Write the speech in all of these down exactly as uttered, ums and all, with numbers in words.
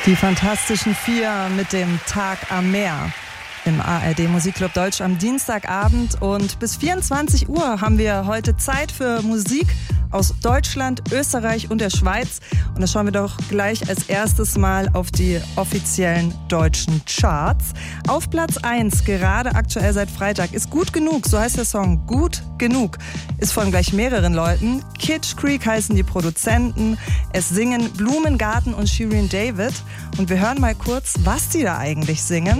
Die Fantastischen Vier mit dem Tag am Meer im A R D Musikclub Deutsch am Dienstagabend. Und bis vierundzwanzig Uhr haben wir heute Zeit für Musik aus Deutschland, Österreich und der Schweiz. Und da schauen wir doch gleich als erstes mal auf die offiziellen deutschen Charts. Auf Platz eins, gerade aktuell seit Freitag, ist Gut Genug, so heißt der Song. Gut Genug ist von gleich mehreren Leuten. Kitsch Creek heißen die Produzenten. Es singen Blumengarten und Shirin David. Und wir hören mal kurz, was die da eigentlich singen.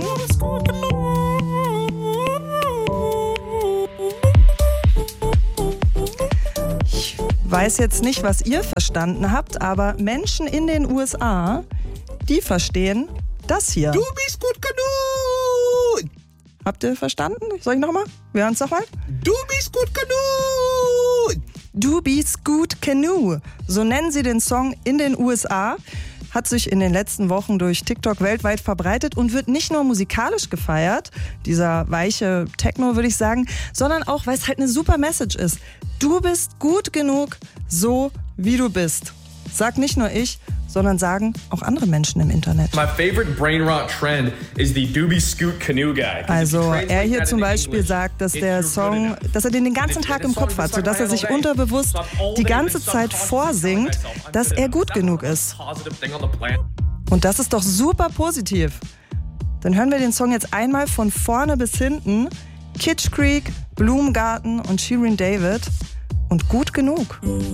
Ich weiß jetzt nicht, was ihr verstanden habt, aber Menschen in den U S A, die verstehen das hier. Du bist gut genug! Habt ihr verstanden? Soll ich nochmal? Wir hören es nochmal. Du bist gut genug! Du bist gut genug. So nennen sie den Song in den U S A. Hat sich in den letzten Wochen durch TikTok weltweit verbreitet und wird nicht nur musikalisch gefeiert, dieser weiche Techno würde ich sagen, sondern auch, weil es halt eine super Message ist. Du bist gut genug, so wie du bist. Sag nicht nur ich, sondern sagen auch andere Menschen im Internet. My favorite brain rot trend is the Doobie Scoot Canoe guy. Also er hier zum Beispiel sagt, dass der Song, dass er den den ganzen Tag im Kopf hat, sodass er sich unterbewusst die ganze Zeit vorsingt, dass er gut genug ist. Und das ist doch super positiv. Dann hören wir den Song jetzt einmal von vorne bis hinten. Kitsch Creek, Blumengarten und Shirin David und Gut Genug.